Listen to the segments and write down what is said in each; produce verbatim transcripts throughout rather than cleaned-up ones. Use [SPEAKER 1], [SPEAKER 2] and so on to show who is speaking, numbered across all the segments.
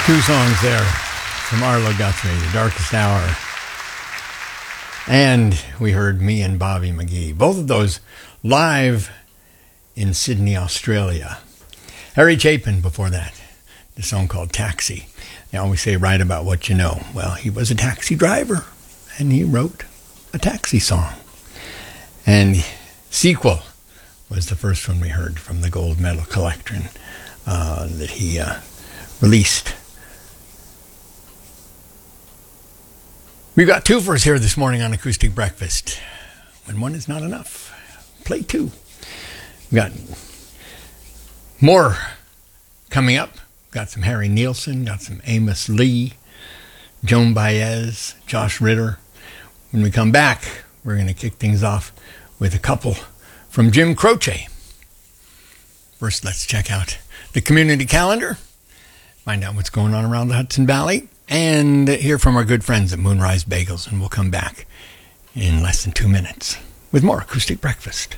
[SPEAKER 1] Two songs there from Arlo Guthrie, The Darkest Hour. And we heard Me and Bobby McGee. Both of those live in Sydney, Australia. Harry Chapin before that. The song called Taxi. They always say write about what you know. Well, he was a taxi driver. And he wrote a taxi song. And Sequel was the first one we heard from the Gold Medal Collector uh, that he uh, released. We've got twofers here this morning on Acoustic Breakfast. When one is not enough, play two. We've got more coming up. We've got some Harry Nilsson, got some Amos Lee, Joan Baez, Josh Ritter. When we come back, we're going to kick things off with a couple from Jim Croce. First, let's check out the community calendar, find out what's going on around the Hudson Valley, and hear from our good friends at Moonrise Bagels, and we'll come back in less than two minutes with more Acoustic Breakfast.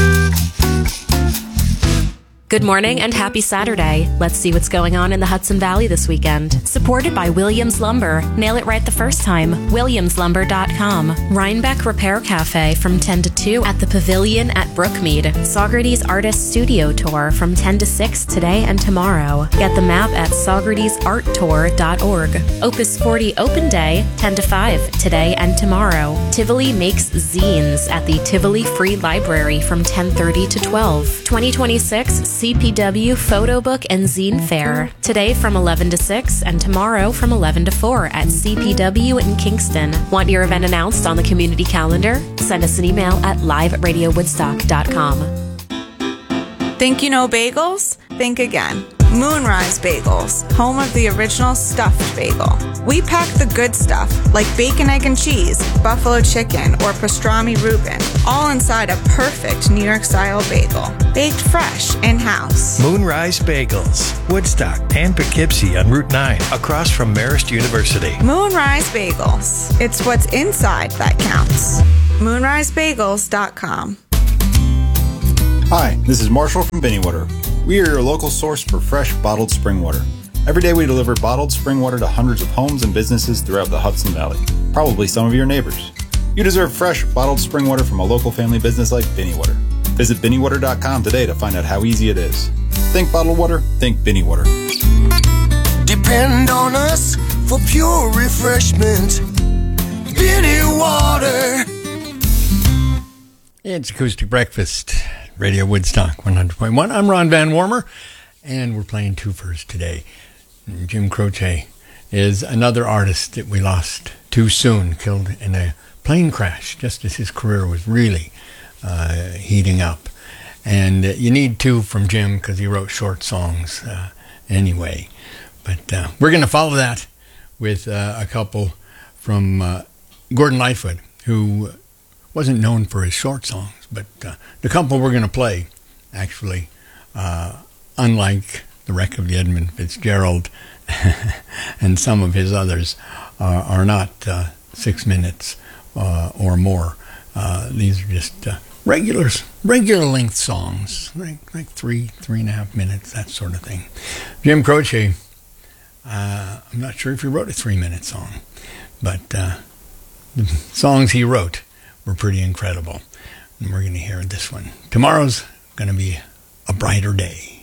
[SPEAKER 2] Good morning and happy Saturday. Let's see what's going on in the Hudson Valley this weekend. Supported by Williams Lumber. Nail it right the first time. williams lumber dot com. Rhinebeck Repair Cafe from ten to two at the Pavilion at Brookmead. Saugerties Artist Studio Tour from ten to six today and tomorrow. Get the map at saugerties art tour dot org. Opus forty Open Day, ten to five today and tomorrow. Tivoli makes zines at the Tivoli Free Library from ten thirty to twelve. twenty twenty-six C P W Photo Book and Zine Fair. Today from eleven to six and tomorrow from eleven to four at C P W in Kingston. Want your event announced on the community calendar? Send us an email at live at radio woodstock dot com.
[SPEAKER 3] Think you know bagels? Think again. Moonrise Bagels, home of the original stuffed bagel. We pack the good stuff, like bacon, egg, and cheese, buffalo chicken, or pastrami Reuben, all inside a perfect New York-style bagel, baked fresh in-house.
[SPEAKER 4] Moonrise Bagels, Woodstock and Poughkeepsie on Route nine, across from Marist University.
[SPEAKER 3] Moonrise Bagels. It's what's inside that counts. moonrise bagels dot com.
[SPEAKER 5] Hi, this is Marshall from Binny Water. We are your local source for fresh, bottled spring water. Every day we deliver bottled spring water to hundreds of homes and businesses throughout the Hudson Valley, probably some of your neighbors. You deserve fresh, bottled spring water from a local family business like Binny Water. Visit binny water dot com today to find out how easy it is. Think bottled water, think Binny Water.
[SPEAKER 6] Depend on us for pure refreshment. Binny Water.
[SPEAKER 1] It's Acoustic Breakfast, Radio Woodstock one hundred point one. I'm Ron Van Warmer, and we're playing twofers today. Jim Croce is another artist that we lost too soon, killed in a plane crash just as his career was really uh, heating up. And uh, you need two from Jim because he wrote short songs uh, anyway. But uh, we're going to follow that with uh, a couple from uh, Gordon Lightfoot, who wasn't known for his short songs, but uh, the couple we're going to play, actually, uh, unlike The Wreck of the Edmund Fitzgerald and some of his others, uh, are not uh, six minutes uh, or more. Uh, these are just uh, regular, regular length songs, like, like three, three and a half minutes, that sort of thing. Jim Croce, uh, I'm not sure if he wrote a three-minute song, but uh, the songs he wrote were pretty incredible. And we're going to hear this one. Tomorrow's going to be a brighter day.